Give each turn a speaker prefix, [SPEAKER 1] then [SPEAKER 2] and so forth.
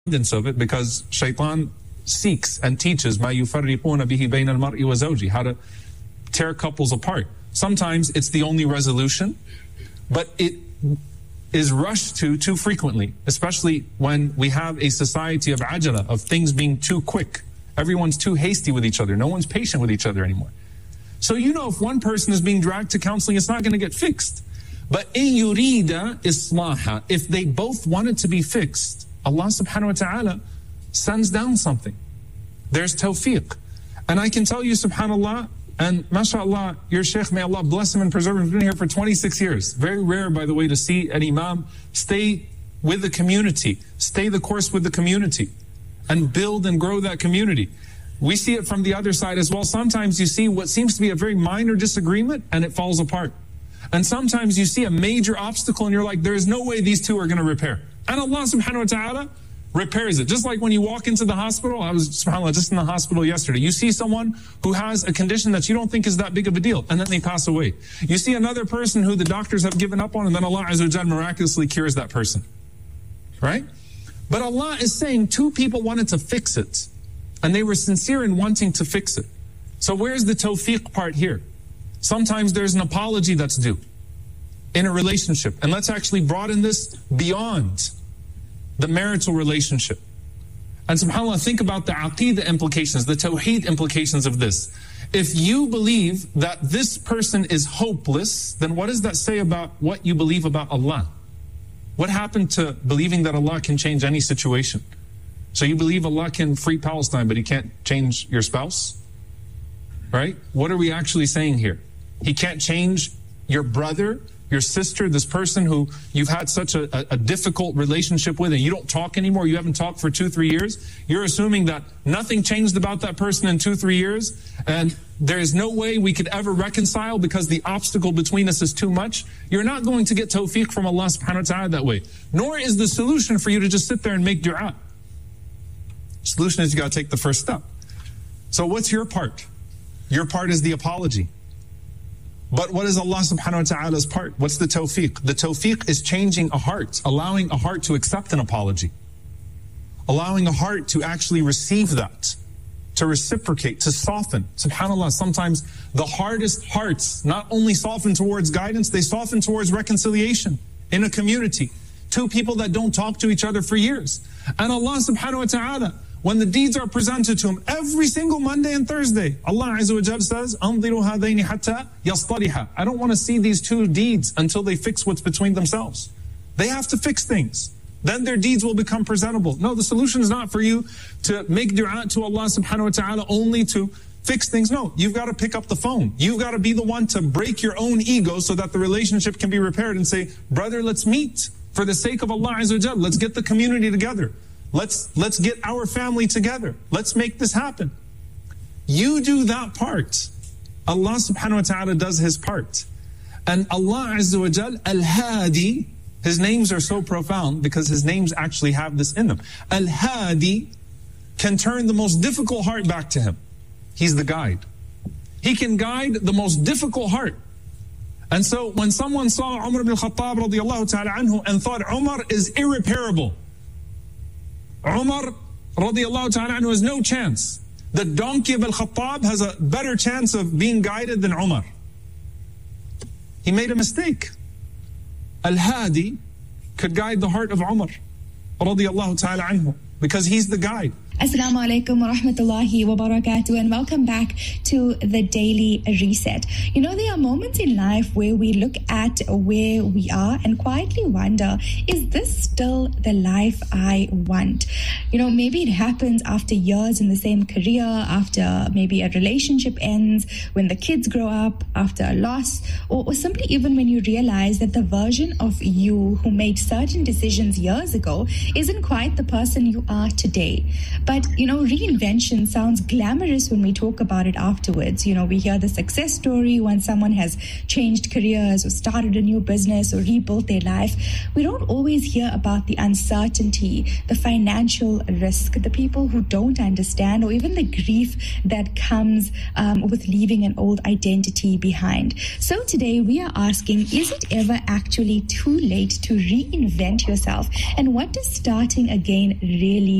[SPEAKER 1] of it, because shaitan seeks and teaches ما يفرقون به بين المرء وزوجه, how to tear couples apart. Sometimes it's the only resolution, but it is rushed to too frequently, especially when we have a society of ajala, of things being too quick. Everyone's too hasty with each other. No one's patient with each other anymore. So if one person is being dragged to counseling, it's not going to get fixed. But إِن يُرِيدَ إِصْلَاحًا, if they both want it to be fixed, Allah subhanahu wa ta'ala sends down something. There's tawfiq. And I can tell you, subhanallah, and mashallah, your shaykh, may Allah bless him and preserve him, has been here for 26 years. Very rare, by the way, to see an imam stay with the community, stay the course with the community, and build and grow that community. We see it from the other side as well. Sometimes you see what seems to be a very minor disagreement and it falls apart. And sometimes you see a major obstacle and you're like, there is no way these two are going to repair. And Allah subhanahu wa ta'ala repairs it. Just like when you walk into the hospital, I was, subhanAllah, just in the hospital yesterday. You see someone who has a condition that you don't think is that big of a deal, and then they pass away. You see another person who the doctors have given up on, and then Allah Azza wa Jal miraculously cures that person. Right? But Allah is saying two people wanted to fix it, and they were sincere in wanting to fix it. So where's the tawfiq part here? Sometimes there's an apology that's due in a relationship. And let's actually broaden this beyond the marital relationship. And subhanAllah, think about the aqeedah implications, the tawheed implications of this. If you believe that this person is hopeless, then what does that say about what you believe about Allah? What happened to believing that Allah can change any situation? So you believe Allah can free Palestine, but He can't change your spouse? Right? What are we actually saying here? He can't change your brother, your sister, this person who you've had such a difficult relationship with, and you don't talk anymore, you haven't talked for 2-3 years. You're assuming that nothing changed about that person in 2-3 years, and there is no way we could ever reconcile because the obstacle between us is too much. You're not going to get tawfiq from Allah subhanahu wa ta'ala that way. Nor is the solution for you to just sit there and make dua. Solution is you got to take the first step. So what's your part? Your part is the apology. But what is Allah subhanahu wa ta'ala's part? What's the tawfiq? The tawfiq is changing a heart, allowing a heart to accept an apology, allowing a heart to actually receive that, to reciprocate, to soften. SubhanAllah, sometimes the hardest hearts not only soften towards guidance, they soften towards reconciliation in a community. Two people that don't talk to each other for years. And Allah subhanahu wa ta'ala, when the deeds are presented to Him every single Monday and Thursday, Allah Azza wa Jal says, أَنظِرُوا هَذَيْنِ حَتَّى يَصْطَلِحَا. I don't want to see these two deeds until they fix what's between themselves. They have to fix things. Then their deeds will become presentable. No, the solution is not for you to make dua to Allah subhanahu wa ta'ala only to fix things. No, you've got to pick up the phone. You've got to be the one to break your own ego so that the relationship can be repaired and say, brother, let's meet. For the sake of Allah Azza wa Jal, let's get the community together. Let's get our family together. Let's make this happen. You do that part. Allah subhanahu wa ta'ala does His part. And Allah Azza wa Jal, Al-Hadi, His names are so profound because His names actually have this in them. Al-Hadi can turn the most difficult heart back to Him. He's the guide. He can guide the most difficult heart. And so when someone saw Umar ibn al-Khattab radiyallahu ta'ala anhu and thought Umar is irreparable, Umar radiyallahu ta'ala anhu has no chance. The donkey of al-Khattab has a better chance of being guided than Umar. He made a mistake. Al-Hadi could guide the heart of Umar radiyallahu ta'ala anhu because he's the guide.
[SPEAKER 2] Assalamu alaikum wa rahmatullahi wa barakatuh, and welcome back to the Daily Reset. You know, there are moments in life where we look at where we are and quietly wonder, is this still the life I want? You know, maybe it happens after years in the same career, after maybe a relationship ends, when the kids grow up, after a loss, or simply even when you realize that the version of you who made certain decisions years ago isn't quite the person you are today. But, reinvention sounds glamorous when we talk about it afterwards. We hear the success story when someone has changed careers or started a new business or rebuilt their life. We don't always hear about the uncertainty, the financial risk, the people who don't understand, or even the grief that comes with leaving an old identity behind. So today we are asking, is it ever actually too late to reinvent yourself? And what does starting again really